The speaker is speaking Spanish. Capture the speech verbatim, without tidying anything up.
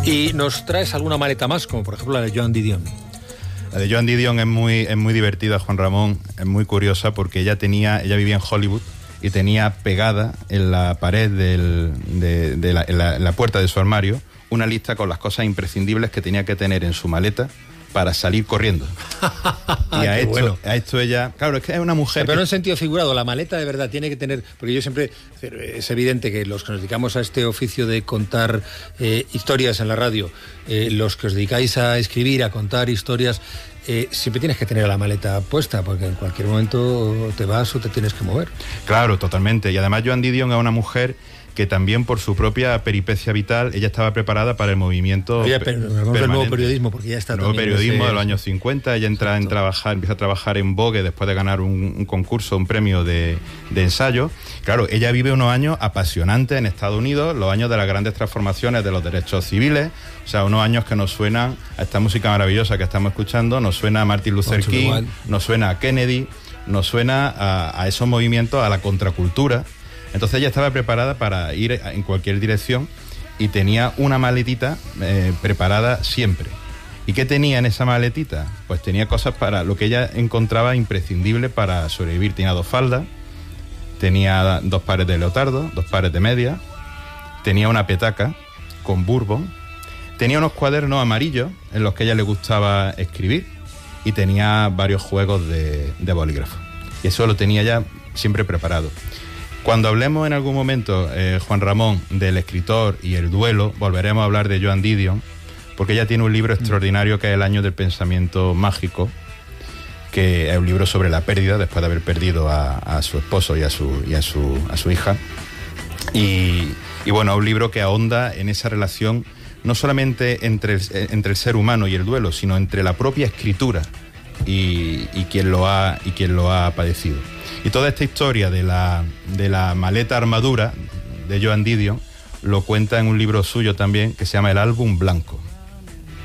¿Y nos traes alguna maleta más, como por ejemplo la de Joan Didion? La de Joan Didion es muy, es muy divertida, Juan Ramón, es muy curiosa porque ella tenía, ella vivía en Hollywood y tenía pegada en la pared del, de, de la, en la, en la puerta de su armario una lista con las cosas imprescindibles que tenía que tener en su maleta para salir corriendo. Y a esto, bueno. a esto ella... Claro, es que es una mujer... Pero que... no en sentido figurado, la maleta de verdad tiene que tener... Porque yo siempre... Es evidente que los que nos dedicamos a este oficio de contar eh, historias en la radio, eh, los que os dedicáis a escribir, a contar historias, eh, siempre tienes que tener la maleta puesta, porque en cualquier momento te vas o te tienes que mover. Claro, totalmente. Y además Joan Didion es una mujer que también por su propia peripecia vital, ella estaba preparada para el movimiento Oye, pero no hablamos del nuevo periodismo, porque ya está el nuevo periodismo ese... de los años cincuenta, ella entra en trabajar, empieza a trabajar en Vogue después de ganar un, un concurso, un premio de, de ensayo. Claro, ella vive unos años apasionantes en Estados Unidos, los años de las grandes transformaciones de los derechos civiles, o sea, unos años que nos suenan a esta música maravillosa que estamos escuchando, nos suena a Martin Luther King, igual. nos suena a Kennedy, nos suena a, a esos movimientos, a la contracultura. Entonces ella estaba preparada para ir en cualquier dirección y tenía una maletita eh, preparada siempre. ¿Y qué tenía en esa maletita? Pues tenía cosas para lo que ella encontraba imprescindible para sobrevivir. Tenía dos faldas, tenía dos pares de leotardo, dos pares de medias, tenía una petaca con bourbon, tenía unos cuadernos amarillos en los que a ella le gustaba escribir y tenía varios juegos de, de bolígrafo. Y eso lo tenía ya siempre preparado. Cuando hablemos en algún momento, eh, Juan Ramón, del escritor y el duelo, volveremos a hablar de Joan Didion, porque ella tiene un libro extraordinario que es El año del pensamiento mágico, que es un libro sobre la pérdida, después de haber perdido a, a su esposo y a su, y a su, a su hija. Y, y bueno, es un libro que ahonda en esa relación, no solamente entre el, entre el ser humano y el duelo, sino entre la propia escritura y, y, quien, lo ha, y quien lo ha padecido. Y toda esta historia de la, de la maleta armadura de Joan Didion lo cuenta en un libro suyo también que se llama El álbum blanco.